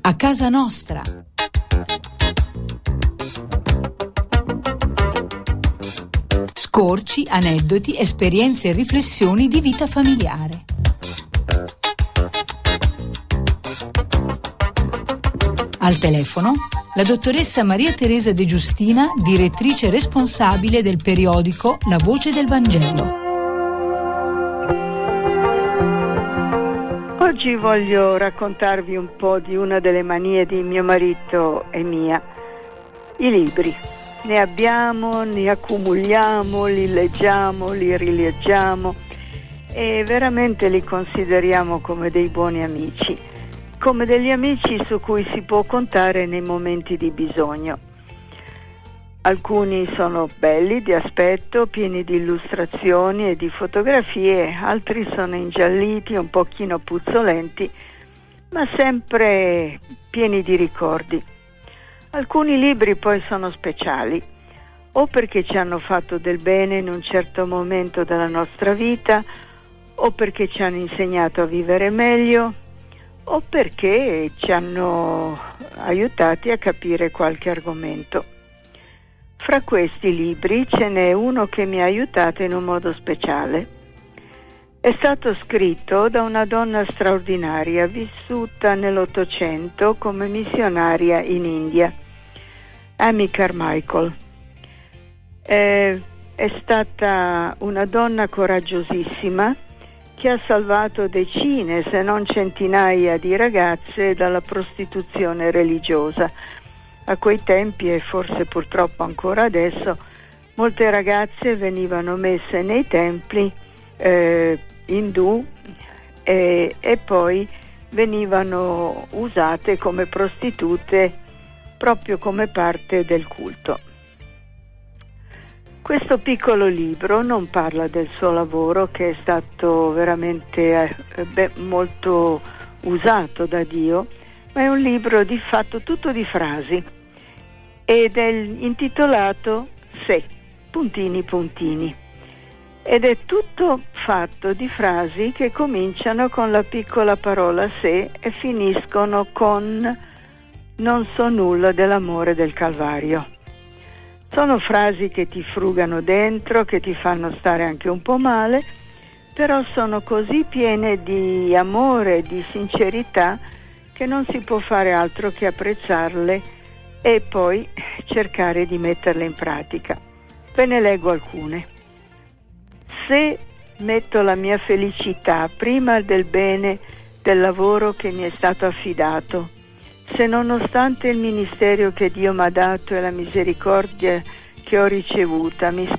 A casa nostra. Scorci, aneddoti, esperienze e riflessioni di vita familiare. Al telefono la dottoressa Maria Teresa De Giustina, direttrice responsabile del periodico La Voce del Vangelo. Oggi voglio raccontarvi un po' di una delle manie di mio marito e mia: i libri. Ne abbiamo, ne accumuliamo, li leggiamo, li rileggiamo e veramente li consideriamo come dei buoni amici, come degli amici su cui si può contare nei momenti di bisogno. Alcuni sono belli di aspetto, pieni di illustrazioni e di fotografie, altri sono ingialliti, un pochino puzzolenti, ma sempre pieni di ricordi. Alcuni libri poi sono speciali, o perché ci hanno fatto del bene in un certo momento della nostra vita, o perché ci hanno insegnato a vivere meglio, o perché ci hanno aiutati a capire qualche argomento. Fra questi libri ce n'è uno che mi ha aiutato in un modo speciale. È stato scritto da una donna straordinaria, vissuta nell'Ottocento come missionaria in India, Amy Carmichael. È stata una donna coraggiosissima che ha salvato decine, se non centinaia di ragazze dalla prostituzione religiosa. A quei tempi, e forse purtroppo ancora adesso, molte ragazze venivano messe nei templi indù e poi venivano usate come prostitute proprio come parte del culto. Questo piccolo libro non parla del suo lavoro, che è stato veramente molto usato da Dio, ma è un libro fatto tutto di frasi ed è intitolato Se, puntini puntini, ed è tutto fatto di frasi che cominciano con la piccola parola se e finiscono con non so nulla dell'amore del Calvario. Sono frasi che ti frugano dentro, che ti fanno stare anche un po' male, però sono così piene di amore e di sincerità che non si può fare altro che apprezzarle e poi cercare di metterle in pratica. Ve ne leggo alcune. Se metto la mia felicità prima del bene del lavoro che mi è stato affidato, se nonostante il ministero che Dio mi ha dato e la misericordia che ho ricevuta mi